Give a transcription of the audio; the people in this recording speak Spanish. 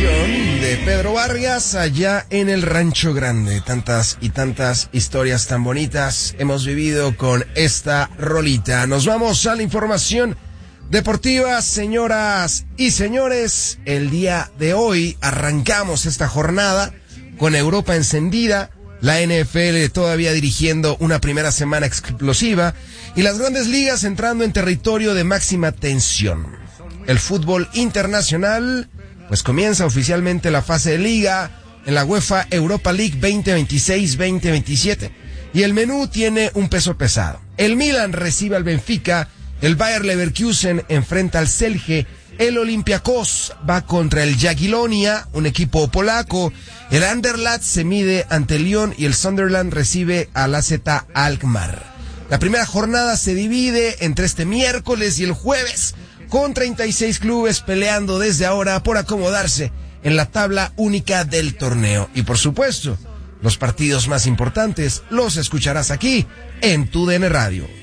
canción de Pedro Vargas allá en el Rancho Grande. Tantas y tantas historias tan bonitas hemos vivido con esta rolita. Nos vamos a la información deportiva, señoras y señores. El día de hoy arrancamos esta jornada con Europa encendida, la NFL todavía dirigiendo una primera semana explosiva y las grandes ligas entrando en territorio de máxima tensión. El fútbol internacional pues comienza oficialmente la fase de liga en la UEFA Europa League 2026-2027 y el menú tiene un peso pesado. El Milan recibe al Benfica, el Bayer Leverkusen enfrenta al Celje, el Olympiacos va contra el Jagiellonia, un equipo polaco, el Anderlecht se mide ante el Lyon y el Sunderland recibe al AZ Alkmaar. La primera jornada se divide entre este miércoles y el jueves, con 36 clubes peleando desde ahora por acomodarse en la tabla única del torneo. Y por supuesto, los partidos más importantes los escucharás aquí en TUDN Radio.